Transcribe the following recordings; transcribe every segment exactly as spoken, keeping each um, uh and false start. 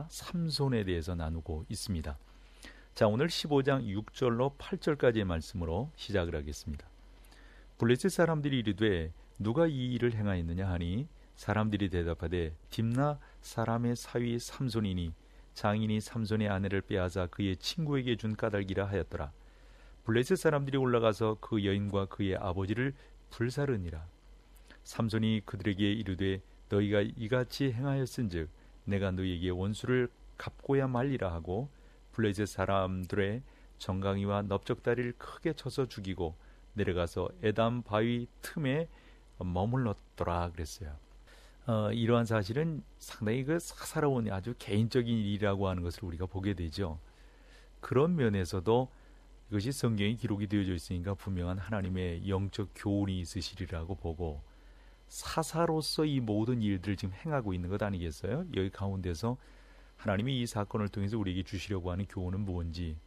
자, 삼손에 대해서 나누고 있습니다. 자, 오늘 십오 장 육 절로 팔 절까지의 말씀으로 시작을 하겠습니다. 블레셋 사람들이 이르되 누가 이 일을 행하였느냐 하니 사람들이 대답하되 딥나 사람의 사위 삼손이니 장인이 삼손의 아내를 빼앗아 그의 친구에게 준 까닭이라 하였더라. 블레셋 사람들이 올라가서 그 여인과 그의 아버지를 불사르니라. 삼손이 그들에게 이르되 너희가 이같이 행하였은즉 내가 너희에게 원수를 갚고야 말리라 하고 블레셋 사람들의 정강이와 넓적다리를 크게 쳐서 죽이고 내려가서 에담 바위 틈에 머물렀더라 그랬어요. 어, 이러한 사실은 상당히 그 사사로운 아주 개인적인 일이라고 하는 것을 우리가 보게 되죠. 그런 면에서도 이것이 성경에 기록이 되어져 있으니까 분명한 하나님의 영적 교훈이 있으시리라고 보고 사사로서 이 모든 일들을 지금 행하고 있는 것 아니겠어요? 여기 가운데서 하나님이 이 사건을 통해서 우리에게 주시려고 하는 교훈은 무엇인지,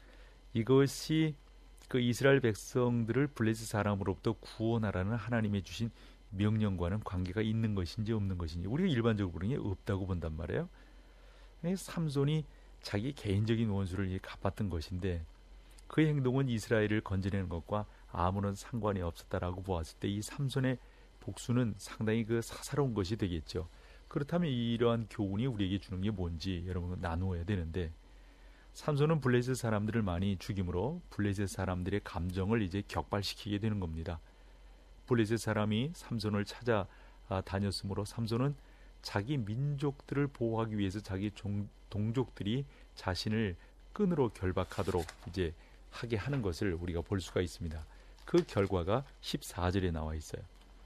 이것이 그 이스라엘 백성들을 블레셋 사람으로부터 구원하라는 하나님의 주신 명령과는 관계가 있는 것인지 없는 것인지 우리가 일반적으로 보는 게 없다고 본단 말이에요. 삼손이 자기 개인적인 원수를 갚았던 것인데 그 행동은 이스라엘을 건져내는 것과 아무런 상관이 없었다라고 보았을 때 이 삼손의 복수는 상당히 그 사사로운 것이 되겠죠. 그렇다면 이러한 교훈이 우리에게 주는 게 뭔지 여러분 나누어야 되는데, 삼손은 블레셋 사람들을 많이 죽임으로 블레셋 사람들의 감정을 이제 격발시키게 되는 겁니다. 블레셋 사람이 삼손을 찾아 다녔으므로 삼손은 자기 민족들을 보호하기 위해서 자기 종, 동족들이 자신을 끈으로 결박하도록 이제 하게 하는 것을 우리가 볼 수가 있습니다. 그 결과가 십사 절에 나와 있어요.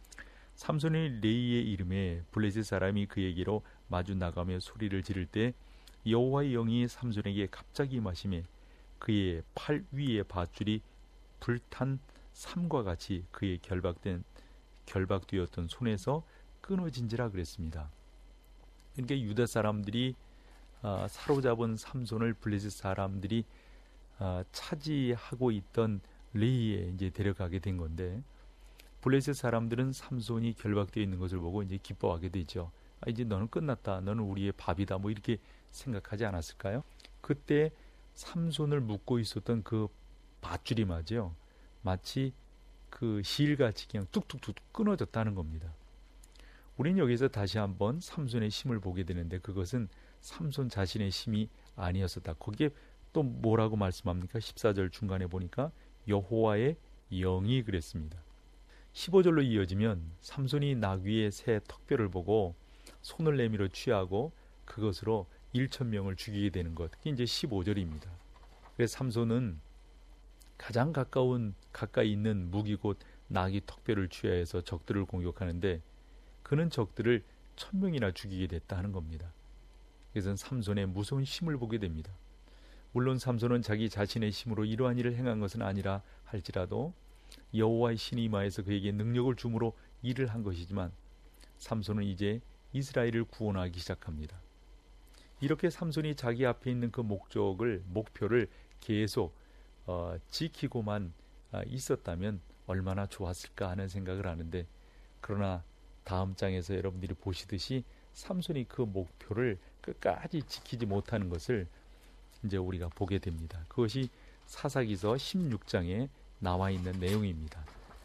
삼손이 레이의 이름에 블레셋 사람이 그에게로 마주 나가며 소리를 지를 때 여호와의 영이 삼손에게 갑자기 임하시매 그의 팔 위의 밧줄이 불탄 삼과 같이 그의 결박된 결박되었던 손에서 끊어진지라 그랬습니다. 그러니까 유다 사람들이 아, 사로잡은 삼손을 블레셋 사람들이 아, 차지하고 있던 레이에 이제 데려가게 된 건데, 블레셋 사람들은 삼손이 결박되어 있는 것을 보고 이제 기뻐하게 되죠. 아, 이제 너는 끝났다. 너는 우리의 밥이다. 뭐 이렇게 생각하지 않았을까요? 그때 삼손을 묶고 있었던 그 밧줄이 맞죠. 마치 그 실같이 그냥 뚝뚝뚝 끊어졌다는 겁니다. 우리는 여기서 다시 한번 삼손의 힘을 보게 되는데 그것은 삼손 자신의 힘이 아니었었다. 거기에 또 뭐라고 말씀합니까? 십사 절 중간에 보니까 여호와의 영이 그랬습니다. 십오 절로 이어지면 삼손이 나귀의 새 턱뼈를 보고 손을 내밀어 취하고 그것으로 일천 명을 죽이게 되는 것. 그게 이제 십오 절입니다. 그래서 삼손은 가장 가까운 가까이 있는 무기 곧 나귀 턱뼈를 취하여서 적들을 공격하는데 그는 적들을 천 명이나 죽이게 됐다 하는 겁니다. 그래서 삼손의 무서운 힘을 보게 됩니다. 물론 삼손은 자기 자신의 힘으로 이러한 일을 행한 것은 아니라 할지라도 여호와의 신이 임하여서 그에게 능력을 주므로 일을 한 것이지만 삼손은 이제 이스라엘을 구원하기 시작합니다. 이렇게 삼손이 자기 앞에 있는 그 목적을 목표를 계속 어, 지키고만 어, 있었다면 얼마나 좋았을까 하는 생각을 하는데, 그러나 다음 장에서 여러분들이 보시듯이 삼손이 그 목표를 끝까지 지키지 못하는 것을 이제 우리가 보게 됩니다. 그것이 사사기서 십육 장에 나와 있는 내용입니다.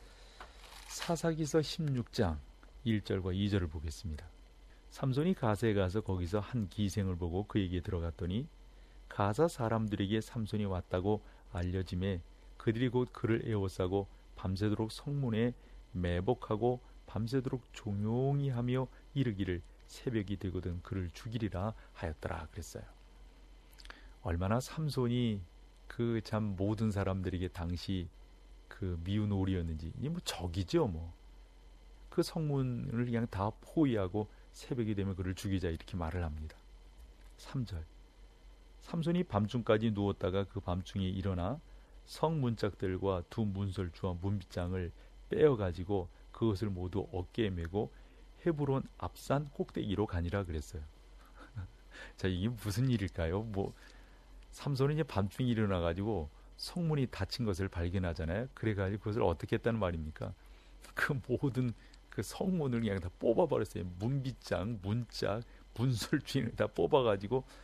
사사기서 십육 장 일 절과 이 절을 보겠습니다. 삼손이 가세에 가서 거기서 한 기생을 보고 그에게 들어갔더니 가사 사람들에게 삼손이 왔다고 알려짐에 그들이 곧 그를 에워싸고 밤새도록 성문에 매복하고 밤새도록 종용이 하며 이르기를 새벽이 되거든 그를 죽이리라 하였더라 그랬어요. 얼마나 삼손이 그 참 모든 사람들에게 당시 그 미운 오리였는지, 이게 뭐 적이죠 뭐. 그 성문을 그냥 다 포위하고 새벽이 되면 그를 죽이자 이렇게 말을 합니다. 삼 절. 삼손이 밤중까지 누웠다가 그 밤중에 일어나 성 문짝들과 두 문설주와 문빗장을 빼어가지고 그것을 모두 어깨에 메고 헤브론 앞산 꼭대기로 가니라 그랬어요. 자, 이게 무슨 일일까요? 뭐 삼손이 이제 밤중에 일어나가지고 성문이 닫힌 것을 발견하잖아요. 그래가지고 그것을 어떻게 했다는 말입니까? 그 모든 그 성문을 그냥 다 뽑아버렸어요. 문빗장, 문짝, 문설주를 다 뽑아가지고